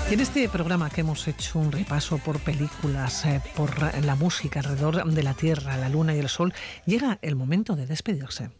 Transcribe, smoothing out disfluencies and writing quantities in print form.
Y en este programa que hemos hecho un repaso por películas, por la música alrededor de la Tierra, la Luna y el Sol, llega el momento de despedirse.